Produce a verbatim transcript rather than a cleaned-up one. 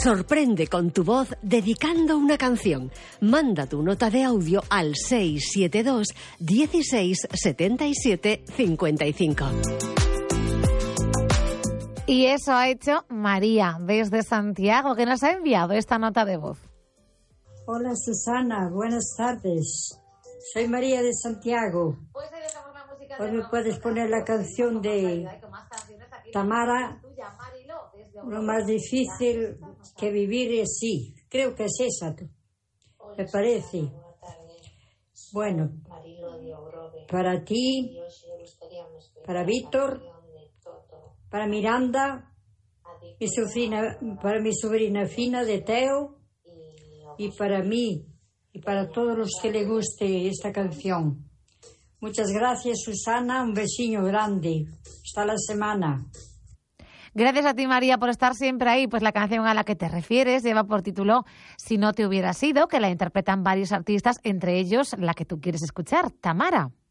Sorprende con tu voz dedicando una canción. Manda tu nota de audio al seis siete dos, dieciséis, setenta y siete, cincuenta y cinco. Y eso ha hecho María desde Santiago, que nos ha enviado esta nota de voz. Hola Susana, buenas tardes. Soy María de Santiago. Hoy me puedes poner la canción de Tamara. Lo más difícil que vivir es sí. Creo que es esa, me parece. Bueno, para ti, para Víctor, para Miranda, mi sobrina, para mi sobrina Fina de Teo, y para mí, y para todos los que le guste esta canción. Muchas gracias, Susana, un besillo grande. Hasta la semana. Gracias a ti, María, por estar siempre ahí. Pues la canción a la que te refieres lleva por título Si no te hubiera sido, que la interpretan varios artistas, entre ellos la que tú quieres escuchar, Tamara.